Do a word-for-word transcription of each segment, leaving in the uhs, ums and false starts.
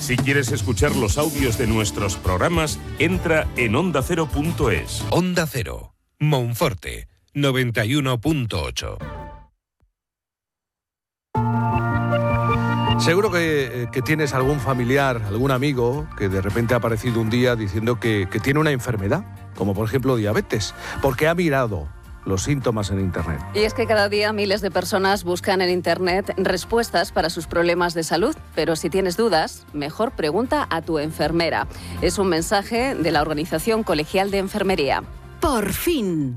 Si quieres escuchar los audios de nuestros programas, entra en onda cero punto es. Onda Cero, Monforte, noventa y uno punto ocho. Seguro que, que tienes algún familiar, algún amigo que de repente ha aparecido un día diciendo que, que tiene una enfermedad, como por ejemplo diabetes, porque ha mirado los síntomas en Internet. Y es que cada día miles de personas buscan en Internet respuestas para sus problemas de salud, pero si tienes dudas, mejor pregunta a tu enfermera. Es un mensaje de la Organización Colegial de Enfermería. Por fin.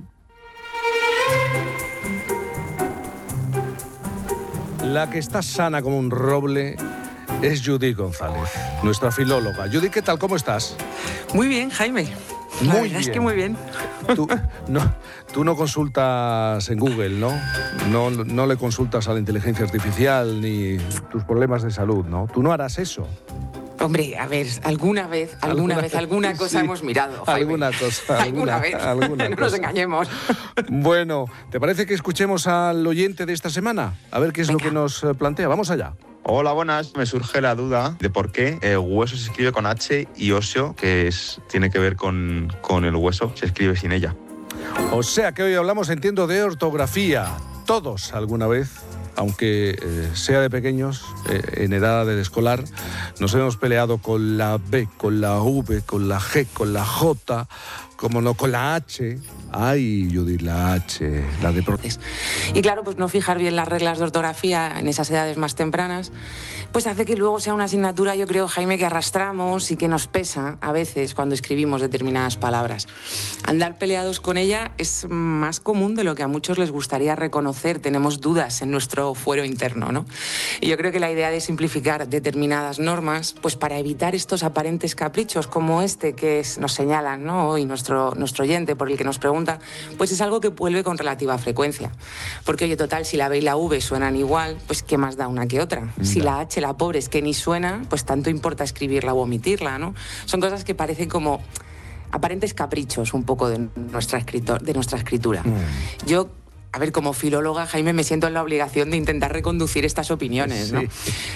La que está sana como un roble es Judith González, nuestra filóloga. Judith, ¿qué tal? ¿Cómo estás? Muy bien, Jaime. La Muy verdad bien. es que muy bien. Tú no, tú no consultas en Google, ¿no? ¿no? No le consultas a la inteligencia artificial ni tus problemas de salud, ¿no? Tú no harás eso. Hombre, a ver, alguna vez, alguna, ¿Alguna vez, alguna cosa sí, hemos mirado, Jaime. Alguna cosa. Alguna, alguna vez. Alguna no cosa. nos engañemos. Bueno, ¿te parece que escuchemos al oyente de esta semana? A ver qué es Venga. lo que nos eh, plantea. Vamos allá. Hola, buenas. Me surge la duda de por qué eh, hueso se escribe con H y óseo, que es, tiene que ver con, con el hueso, se escribe sin ella. O sea que hoy hablamos, entiendo, de ortografía. Todos alguna vez, aunque eh, sea de pequeños, eh, en edad de escolar, nos hemos peleado con la B, con la V, con la G, con la J, como no, con la H. Ay, Judith, la H, la de... pro- Y claro, pues no fijar bien las reglas de ortografía en esas edades más tempranas, pues hace que luego sea una asignatura, yo creo, Jaime, que arrastramos y que nos pesa a veces cuando escribimos determinadas palabras. Andar peleados con ella es más común de lo que a muchos les gustaría reconocer. Tenemos dudas en nuestro fuero interno, ¿no? Y yo creo que la idea de simplificar determinadas normas, pues para evitar estos aparentes caprichos como este que es, nos señalan, ¿no? Hoy nuestro, nuestro oyente por el que nos pregunta, pues es algo que vuelve con relativa frecuencia. Porque, oye, total, si la B y la V suenan igual, pues ¿qué más da una que otra? Ya. Si la H, la pobre, es que ni suena, pues tanto importa escribirla o omitirla, ¿no? Son cosas que parecen como aparentes caprichos un poco de nuestra, escritor, de nuestra escritura. Mm. Yo, a ver, como filóloga, Jaime, me siento en la obligación de intentar reconducir estas opiniones, ¿no? Sí.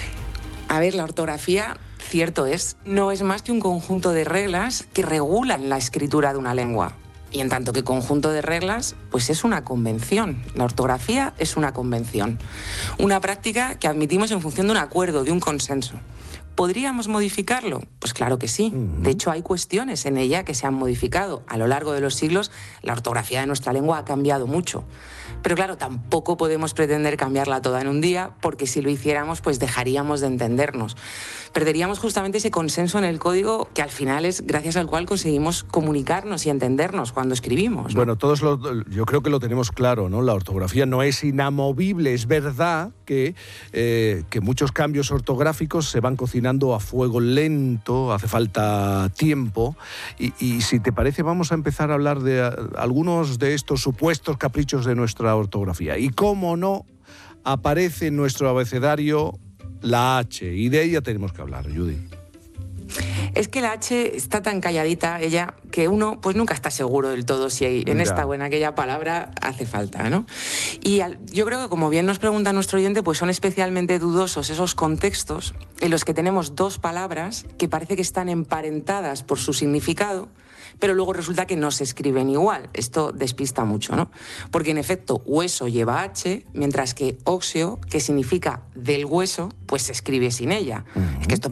A ver, la ortografía, cierto es, no es más que un conjunto de reglas que regulan la escritura de una lengua. Y en tanto que conjunto de reglas, pues es una convención. La ortografía es una convención. Una práctica que admitimos en función de un acuerdo, de un consenso. ¿Podríamos modificarlo? Pues claro que sí. De hecho, hay cuestiones en ella que se han modificado. A lo largo de los siglos, la ortografía de nuestra lengua ha cambiado mucho. Pero claro, tampoco podemos pretender cambiarla toda en un día, porque si lo hiciéramos, pues dejaríamos de entendernos. Perderíamos justamente ese consenso en el código que al final es gracias al cual conseguimos comunicarnos y entendernos cuando escribimos, ¿no? Bueno, todos lo, yo creo que lo tenemos claro, ¿no? La ortografía no es inamovible. Es verdad que, eh, que muchos cambios ortográficos se van cocinando a fuego lento, hace falta tiempo. Y, y si te parece, vamos a empezar a hablar de a, algunos de estos supuestos caprichos de nuestra ortografía. Y cómo no, aparece en nuestro abecedario la H. Y de ella tenemos que hablar, Judy. Es que la H está tan calladita, ella, que uno pues nunca está seguro del todo si hay, en Ya. esta o en aquella palabra hace falta, ¿no? Y al, yo creo que, como bien nos pregunta nuestro oyente, pues son especialmente dudosos esos contextos en los que tenemos dos palabras que parece que están emparentadas por su significado, pero luego resulta que no se escriben igual. Esto despista mucho, ¿no? Porque en efecto, hueso lleva H, mientras que óseo, que significa del hueso, pues se escribe sin ella. Uh-huh. Es que esto